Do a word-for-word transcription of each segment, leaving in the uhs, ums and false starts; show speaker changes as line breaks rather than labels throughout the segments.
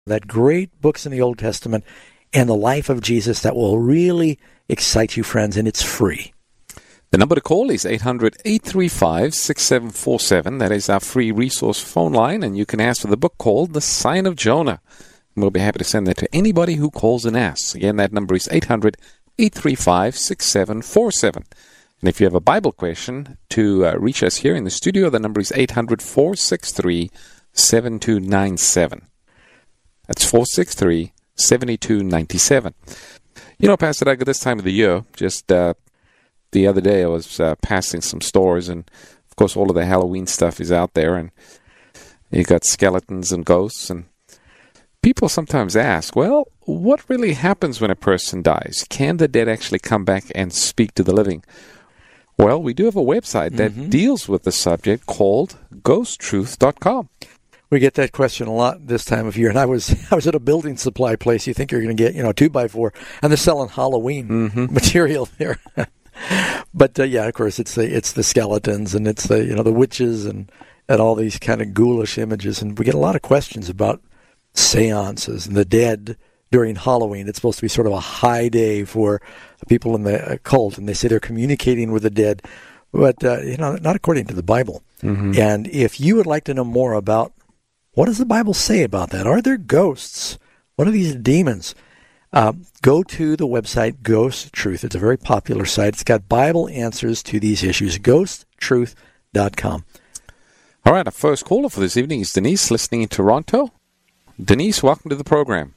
that great books in the Old Testament and the life of Jesus that will really excite you, friends, and it's free.
The number to call is eight hundred, eight three five, six seven four seven. That is our free resource phone line, and you can ask for the book called The Sign of Jonah. And we'll be happy to send that to anybody who calls and asks. Again, that number is eight hundred, eight three five, six seven four seven. And if you have a Bible question, to uh, reach us here in the studio, the number is eight hundred, four six three, seven two nine seven. That's four six three, seven two nine seven. You know, Pastor Doug, at this time of the year, just uh, the other day I was uh, passing some stores, and of course all of the Halloween stuff is out there, and you got skeletons and ghosts, and people sometimes ask, well, what really happens when a person dies? Can the dead actually come back and speak to the living? Well, we do have a website that mm-hmm. deals with the subject called ghost truth dot com.
We get that question a lot this time of year, and I was I was at a building supply place. You think you're going to get, you know, two by four, and they're selling Halloween mm-hmm. material there. But uh, yeah, of course, it's the it's the skeletons, and it's the you know the witches, and and all these kind of ghoulish images, and we get a lot of questions about seances and the dead during Halloween. It's supposed to be sort of a high day for people in the occult, and they say they're communicating with the dead, but uh, you know, not according to the Bible. Mm-hmm. And if you would like to know more about what does the Bible say about that, are there ghosts? What are these demons? Uh, go to the website Ghost Truth. It's a very popular site. It's got Bible answers to these issues. ghost truth dot com.
All right, our first caller for this evening is Denise, listening in Toronto. Denise, welcome to the program.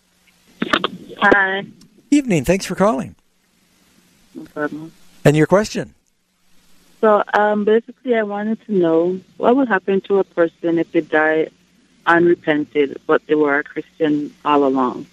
Hi.
Evening. Thanks for calling.
No problem.
And your question?
So, um, basically, I wanted to know what would happen to a person if they die unrepented, but they were a Christian all along.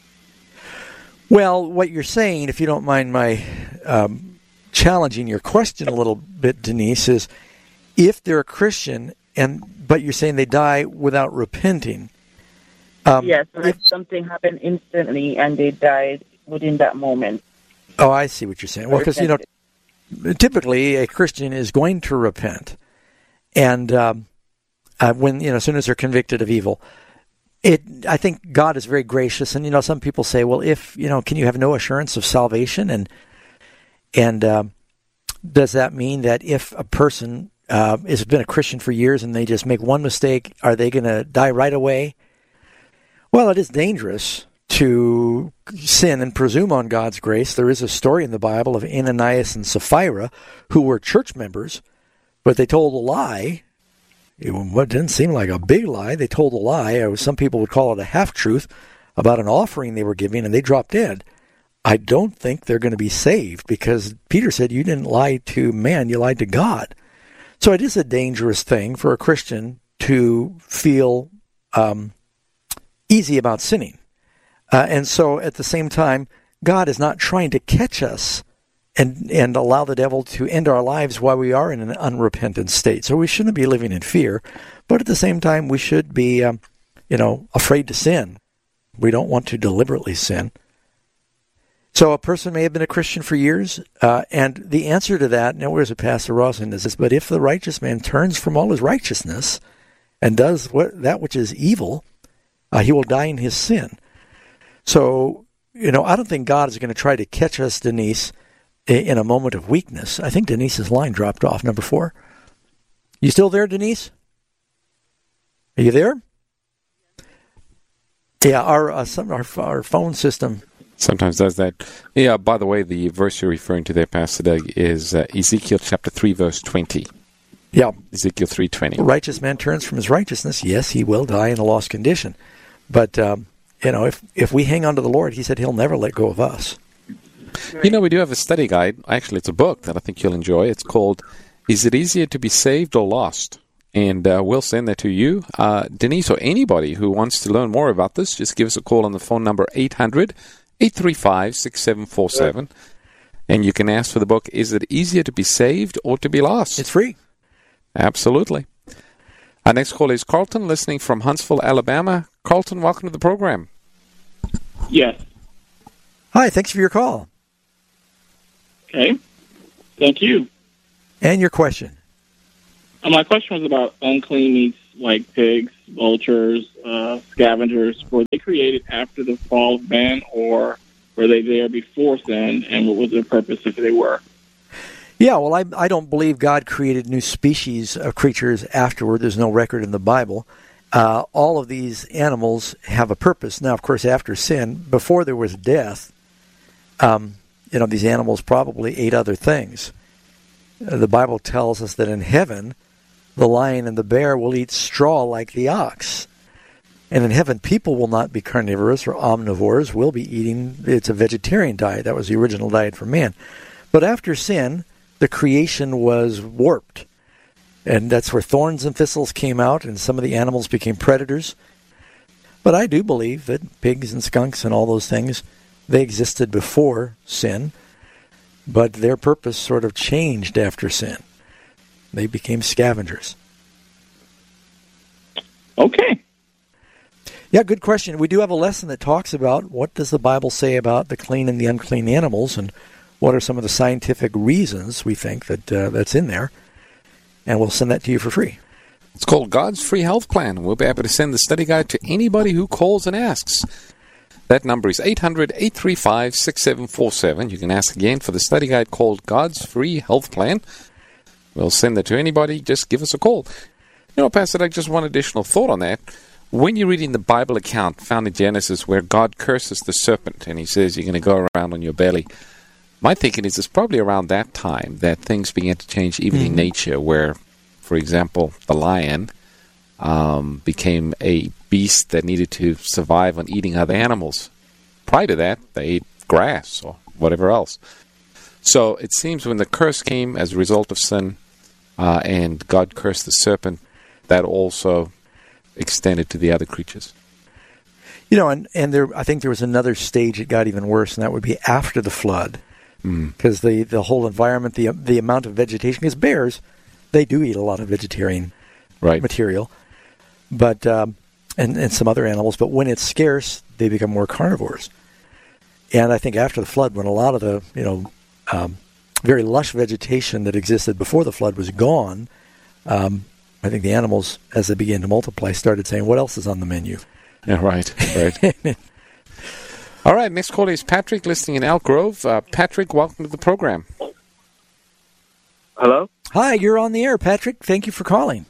Well, what you're saying, if you don't mind my um, challenging your question a little bit, Denise, is if they're a Christian, and but you're saying they die without repenting. Um,
yes, so
if
something happened instantly and they died within that moment.
Oh, I see what you're saying. Well, because, you know, typically a Christian is going to repent. And um, uh, when, you know, as soon as they're convicted of evil, it, I think God is very gracious. And, you know, some people say, well, if, you know, can you have no assurance of salvation? And, and um, does that mean that if a person uh, has been a Christian for years and they just make one mistake, are they going to die right away? Well, it is dangerous to sin and presume on God's grace. There is a story in the Bible of Ananias and Sapphira who were church members, but they told a lie. It didn't seem like a big lie. They told a lie. Some people would call it a half-truth about an offering they were giving, and they dropped dead. I don't think they're going to be saved because Peter said you didn't lie to man, you lied to God. So it is a dangerous thing for a Christian to feel um, easy about sinning. Uh, and so at the same time, God is not trying to catch us and and allow the devil to end our lives while we are in an unrepentant state. So we shouldn't be living in fear, but at the same time, we should be, um, you know, afraid to sin. We don't want to deliberately sin. So a person may have been a Christian for years, uh, and the answer to that, now where's it, Pastor Rosin, is this, but if the righteous man turns from all his righteousness and does what that which is evil, uh, he will die in his sin. So, you know, I don't think God is going to try to catch us, Denise, in a moment of weakness. I think Denise's line dropped off, number four. You still there, Denise? Are you there? Yeah, our uh, some, our, our phone system
sometimes does that. Yeah, by the way, the verse you're referring to there, Pastor Doug, is uh, Ezekiel chapter three, verse twenty.
Yeah.
Ezekiel three twenty.
A righteous man turns from his righteousness. Yes, he will die in a lost condition. But, um, you know, if, if we hang on to the Lord, he said he'll never let go of us.
You know, we do have a study guide. Actually, it's a book that I think you'll enjoy. It's called, Is It Easier to Be Saved or Lost? And uh, we'll send that to you. Uh, Denise, or anybody who wants to learn more about this, just give us a call on the phone number eight hundred, eight three five, six seven four seven. And you can ask for the book, Is It Easier to Be Saved or to Be Lost?
It's free.
Absolutely. Our next call is Carlton, listening from Huntsville, Alabama. Carlton, welcome to the program.
Yes.
Hi, thanks for your call.
Okay. Thank you.
And your question?
Uh, my question was about unclean meats like pigs, vultures, uh, scavengers, were they created after the fall of man, or were they there before sin, and what was their purpose if they were?
Yeah, well, I, I don't believe God created new species of creatures afterward. There's no record in the Bible. Uh, all of these animals have a purpose. Now, of course, after sin, before there was death, um, you know, these animals probably ate other things. Uh, the Bible tells us that in heaven, the lion and the bear will eat straw like the ox. And in heaven, people will not be carnivorous or omnivores. We'll be eating, it's a vegetarian diet. That was the original diet for man. But after sin, the creation was warped. And that's where thorns and thistles came out, and some of the animals became predators. But I do believe that pigs and skunks and all those things, they existed before sin, but their purpose sort of changed after sin. They became scavengers.
Okay.
Yeah, good question. We do have a lesson that talks about what does the Bible say about the clean and the unclean animals, and what are some of the scientific reasons we think that uh, that's in there. And we'll send that to you for free.
It's called God's Free Health Plan. We'll be able to send the study guide to anybody who calls and asks. That number is eight hundred, eight three five, six seven four seven. You can ask again for the study guide called God's Free Health Plan. We'll send that to anybody. Just give us a call. You know, Pastor Doug, just one additional thought on that. When you're reading the Bible account found in Genesis where God curses the serpent and he says you're going to go around on your belly, my thinking is it's probably around that time that things began to change even mm-hmm. in nature, where, for example, the lion um, became a beast that needed to survive on eating other animals. Prior to that, they ate grass or whatever else. So it seems when the curse came as a result of sin uh, and God cursed the serpent, that also extended to the other creatures.
You know, and, and there, I think there was another stage that got even worse, and that would be after the flood. Because mm. the, the whole environment, the the amount of vegetation, because bears, they do eat a lot of vegetarian
right.
material, but um, and, and some other animals, but when it's scarce, they become more carnivores. And I think after the flood, when a lot of the, you know, um, very lush vegetation that existed before the flood was gone, um, I think the animals, as they began to multiply, started saying, what else is on the menu?
Yeah, right, right. All right, next caller is Patrick, listening in Elk Grove. Uh, Patrick, welcome to the program.
Hello?
Hi, you're on the air, Patrick. Thank you for calling.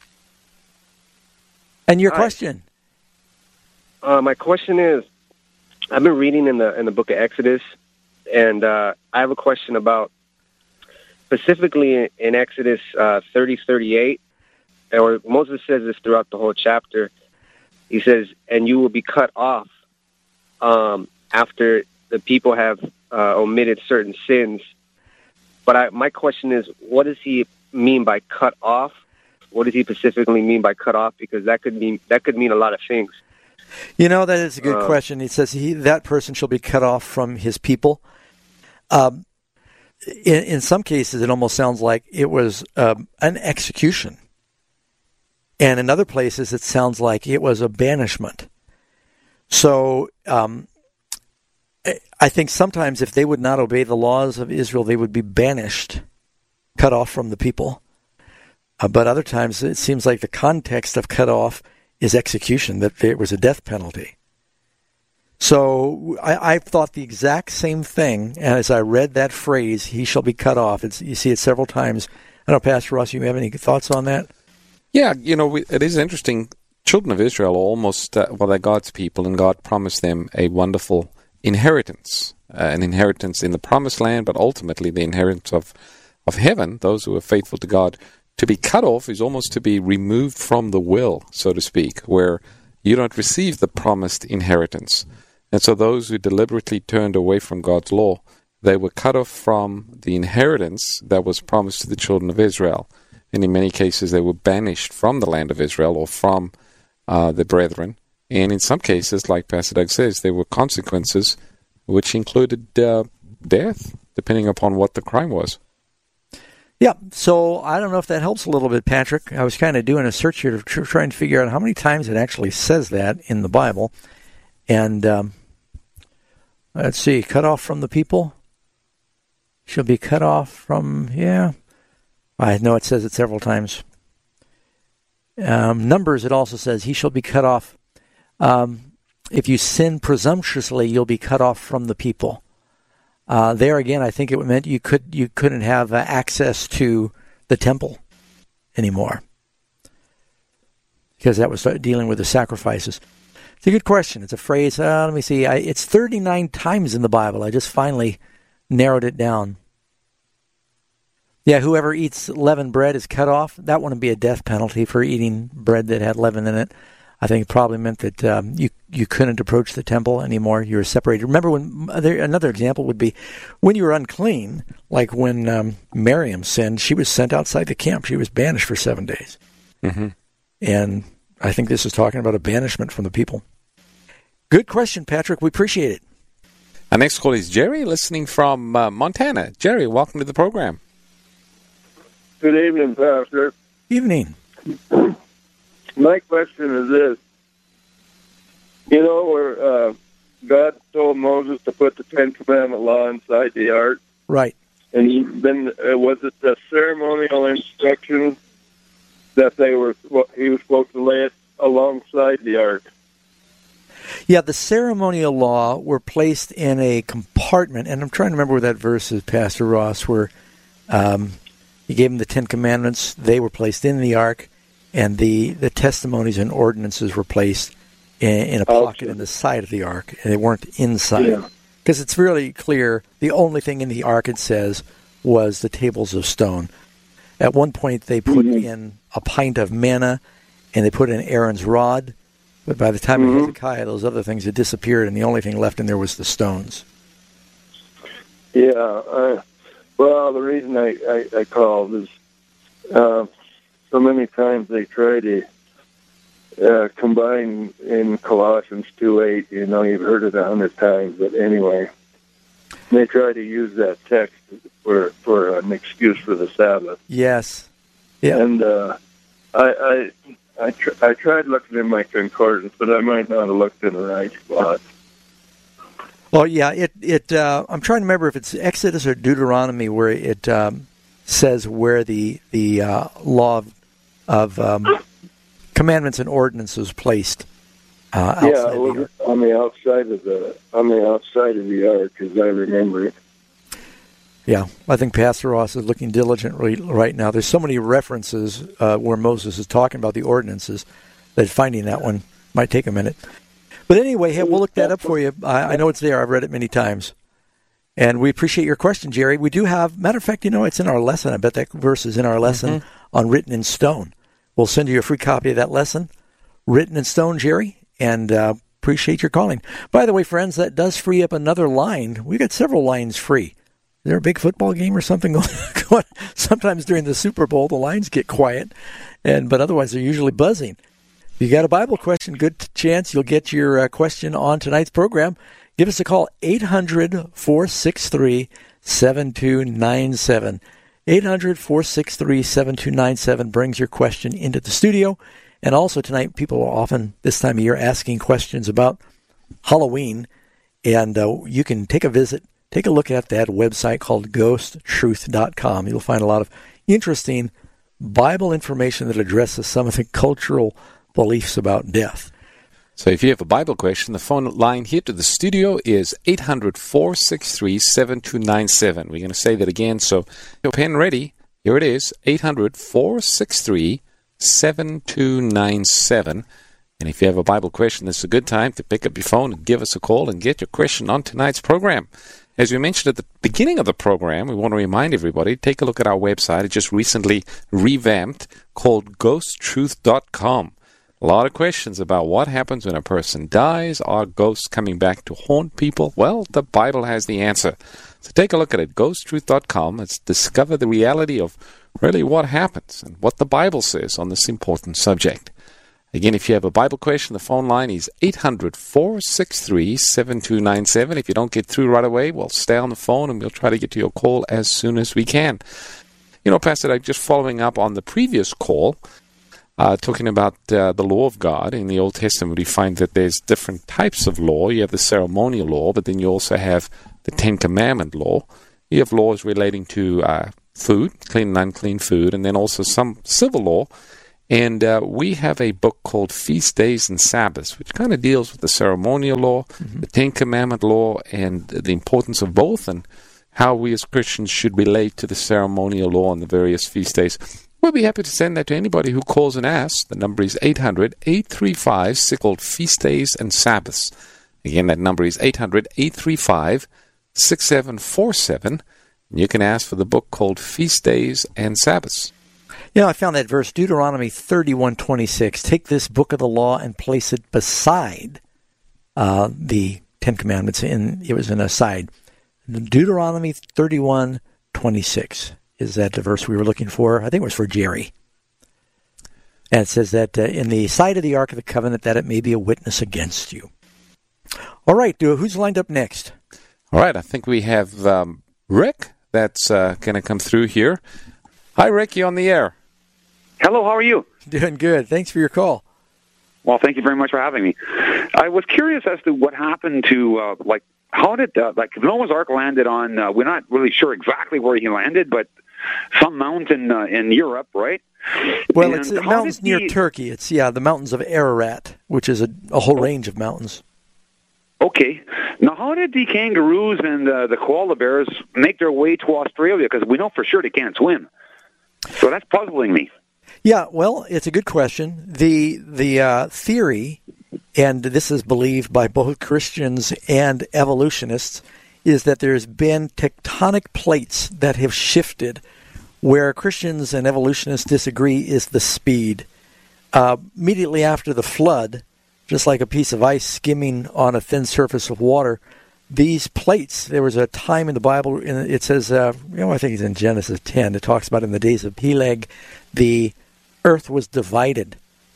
And your
Hi.
question?
Uh, my question is, I've been reading in the in the book of Exodus, and uh, I have a question about, specifically in Exodus uh, thirty thirty-eight, or Moses says this throughout the whole chapter. He says, and you will be cut off um, after the people have uh, omitted certain sins. But I, my question is, what does he mean by cut off? What does he specifically mean by cut off? Because that could mean that could mean a lot of things.
You know, that is a good uh, question. It says he, that person shall be cut off from his people. Um, in, in some cases, it almost sounds like it was um, an execution. And in other places, it sounds like it was a banishment. So um, I think sometimes if they would not obey the laws of Israel, they would be banished, cut off from the people. Uh, but other times, it seems like the context of cut off is execution, that there was a death penalty. So I, I thought the exact same thing as I read that phrase, he shall be cut off. It's, you see it several times. I don't know, Pastor Ross, you have any thoughts on that?
Yeah, you know, we, it is interesting. Children of Israel are almost, uh, well, they're God's people, and God promised them a wonderful inheritance, uh, an inheritance in the promised land, but ultimately the inheritance of, of heaven, those who are faithful to God. To be cut off is almost to be removed from the will, so to speak, where you don't receive the promised inheritance. And so those who deliberately turned away from God's law, they were cut off from the inheritance that was promised to the children of Israel. And in many cases, they were banished from the land of Israel or from uh, the brethren. And in some cases, like Pastor Doug says, there were consequences which included uh, death, depending upon what the crime was.
Yeah, so I don't know if that helps a little bit, Patrick. I was kind of doing a search here to tr- try and figure out how many times it actually says that in the Bible. And um, let's see, cut off from the people. Shall be cut off from, yeah. I know it says it several times. um, Numbers, it also says, he shall be cut off. Um, if you sin presumptuously, you'll be cut off from the people. Uh, there again, I think it meant you could you couldn't have uh, access to the temple anymore, because that was dealing with the sacrifices. It's a good question. It's a phrase. Uh, let me see. I, it's thirty-nine times in the Bible. I just finally narrowed it down. Yeah, whoever eats leavened bread is cut off. That wouldn't be a death penalty for eating bread that had leaven in it. I think it probably meant that um, you you couldn't approach the temple anymore. You were separated. Remember, when there, another example would be when you were unclean, like when um, Miriam sinned, she was sent outside the camp. She was banished for seven days. Mm-hmm. And I think this is talking about a banishment from the people. Good question, Patrick. We appreciate it.
Our next call is Jerry, listening from uh, Montana. Jerry, welcome to the program.
Good evening, Pastor.
Evening.
My question is this. You know where uh, God told Moses to put the Ten Commandment law inside the ark?
Right.
And he, then uh, was it the ceremonial instructions that they were he was supposed to lay it alongside the ark?
Yeah, the ceremonial law were placed in a compartment, and I'm trying to remember where that verse is, Pastor Ross, where um, he gave them the Ten Commandments. They were placed in the ark, and the, the testimonies and ordinances were placed in, in a pocket okay. in the side of the ark, and they weren't inside. Because yeah. it's really clear, the only thing in the ark, it says, was the tables of stone. At one point, they put mm-hmm. in a pint of manna, and they put in Aaron's rod, but by the time mm-hmm. of Hezekiah, those other things had disappeared, and the only thing left in there was the stones.
Yeah, uh, well, the reason I, I, I called is uh, so many times they try to uh, combine in Colossians two eight, you know, you've heard it a hundred times, but anyway, they try to use that text for, for an excuse for the Sabbath.
Yes. Yeah.
And uh, I... I I, tr- I tried looking in my concordance, but I might not have looked in the right spot.
Well, yeah, it. it. Uh, I'm trying to remember if it's Exodus or Deuteronomy where it um, says where the the uh, law of, of um, commandments and ordinances was placed. Uh, outside
yeah, it was the on the outside of the on the outside of the ark, as I remember it.
Yeah, I think Pastor Ross is looking diligently right now. There's so many references uh, where Moses is talking about the ordinances that finding that one might take a minute. But anyway, hey, we'll look that up for you. I, I know it's there. I've read it many times. And we appreciate your question, Jerry. We do have, matter of fact, you know, it's in our lesson. I bet that verse is in our lesson mm-hmm. on Written in Stone. We'll send you a free copy of that lesson, Written in Stone, Jerry, and uh, appreciate your calling. By the way, friends, that does free up another line. We got several lines free. Is there a big football game or something going on? Sometimes during the Super Bowl, the lines get quiet, and but otherwise they're usually buzzing. If you got a Bible question, good chance you'll get your uh, question on tonight's program. Give us a call, eight hundred, four six three, seven two nine seven. eight hundred, four six three, seven two nine seven brings your question into the studio. And also tonight, people are often, this time of year, asking questions about Halloween, and uh, you can take a visit. Take a look at that website called ghost truth dot com. You'll find a lot of interesting Bible information that addresses some of the cultural beliefs about death.
So if you have a Bible question, the phone line here to the studio is eight hundred, four six three, seven two nine seven. We're going to say that again, so your pen ready. Here it is, eight hundred, four six three, seven two nine seven. And if you have a Bible question, this is a good time to pick up your phone and give us a call and get your question on tonight's program. As we mentioned at the beginning of the program, we want to remind everybody, take a look at our website. It just recently revamped, called ghost truth dot com. A lot of questions about what happens when a person dies. Are ghosts coming back to haunt people? Well, the Bible has the answer. So take a look at it, ghost truth dot com. Let's discover the reality of really what happens and what the Bible says on this important subject. Again, if you have a Bible question, the phone line is eight hundred, four six three, seven two nine seven. If you don't get through right away, well, stay on the phone and we'll try to get to your call as soon as we can. You know, Pastor, just following up on the previous call, uh, talking about uh, the law of God. In the Old Testament, we find that there's different types of law. You have the ceremonial law, but then you also have the Ten Commandment law. You have laws relating to uh, food, clean and unclean food, and then also some civil law. And uh, we have a book called Feast Days and Sabbaths, which kind of deals with the ceremonial law, mm-hmm. the Ten Commandment law, and the importance of both, and how we as Christians should relate to the ceremonial law on the various feast days. We'll be happy to send that to anybody who calls and asks. The number is eight hundred, eight three five, six called Feast Days and Sabbaths. Again, that number is eight hundred, eight three five, six seven four seven. And you can ask for the book called Feast Days and Sabbaths.
You know, I found that verse, Deuteronomy thirty-one twenty-six. Take this book of the law and place it beside uh, the Ten Commandments. In, it was an aside. Deuteronomy thirty-one twenty-six. Is that the verse we were looking for? I think it was for Jerry. And it says that uh, in the sight of the Ark of the Covenant, that it may be a witness against you. All right, who's lined up next?
All right, I think we have um, Rick that's uh, going to come through here. Hi, Rick, you on the air.
Hello, how are you?
Doing good. Thanks for your call.
Well, thank you very much for having me. I was curious as to what happened to, uh, like, how did, uh, like, Noah's Ark landed on, uh, we're not really sure exactly where he landed, but some mountain uh, in Europe, right?
Well,
and
it's uh, mountains near
he...
Turkey. It's, yeah, the mountains of Ararat, which is a, a whole range of mountains.
Okay. Now, how did the kangaroos and uh, the koala bears make their way to Australia? Because we know for sure they can't swim. So that's puzzling me.
Yeah, well, it's a good question. The the uh, theory, and this is believed by both Christians and evolutionists, is that there's been tectonic plates that have shifted. Where Christians and evolutionists disagree is the speed. Uh, immediately after the flood, just like a piece of ice skimming on a thin surface of water, these plates, there was a time in the Bible, it says, uh, you know, I think it's in Genesis ten, it talks about in the days of Peleg, the earth was divided.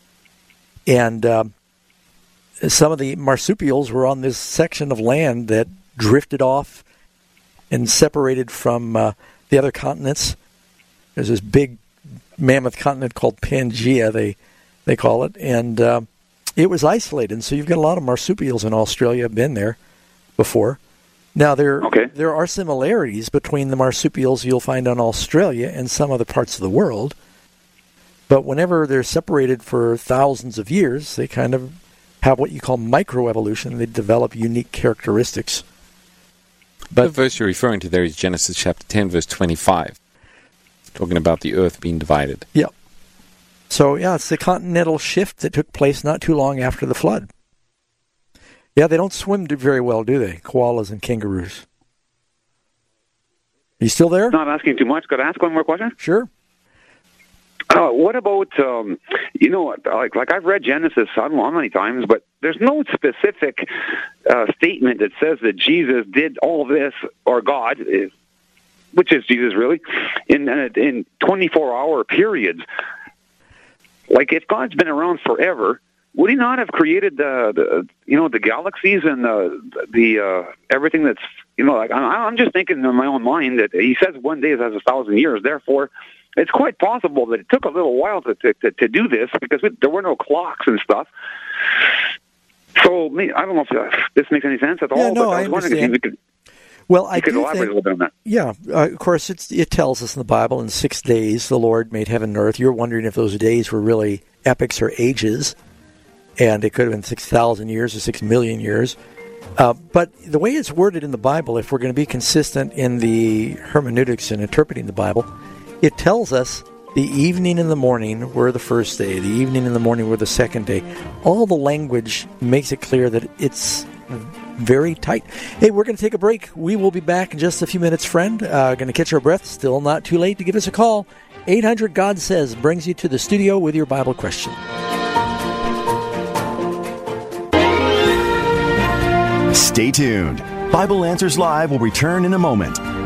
And uh, some of the marsupials were on this section of land that drifted off and separated from uh, the other continents. There's this big mammoth continent called Pangaea, they they call it, and uh, it was isolated. And so you've got a lot of marsupials in Australia, been there before. Now, there
okay.
there are similarities between the marsupials you'll find in Australia and some other parts of the world, but whenever they're separated for thousands of years, they kind of have what you call microevolution. They develop unique characteristics.
But the verse you're referring to there is Genesis chapter ten, verse twenty-five, talking about the earth being divided.
Yeah. So, yeah, it's the continental shift that took place not too long after the flood. Yeah, they don't swim very well, do they? Koalas and kangaroos. Are you still there?
Not asking too much. Could I ask one more question?
Sure.
Uh, what about, um, you know, like like I've read Genesis, I don't know how many times, but there's no specific uh, statement that says that Jesus did all this, or God, which is Jesus really, in uh, in twenty-four hour periods. Like, if God's been around forever, would he not have created the, the you know, the galaxies and the, the uh, everything that's, you know, like, I'm just thinking in my own mind that he says one day is as a thousand years, therefore, it's quite possible that it took a little while to to, to do this because we, there were no clocks and stuff. So, I don't know if uh, this makes any sense at all,
yeah, no,
but I was
I
wondering if you could,
well, I
you could
do
elaborate
think,
a little bit on that.
Yeah, uh, of course, it's, it tells us in the Bible, in six days the Lord made heaven and earth. You're wondering if those days were really epochs or ages, and it could have been six thousand years or six million years. Uh, but the way it's worded in the Bible, if we're going to be consistent in the hermeneutics and interpreting the Bible, it tells us the evening and the morning were the first day, the evening and the morning were the second day. All the language makes it clear that it's very tight. Hey, we're going to take a break. We will be back in just a few minutes, friend. Uh, going to catch our breath. Still not too late to give us a call. eight hundred God Says brings you to the studio with your Bible question.
Stay tuned. Bible Answers Live will return in a moment.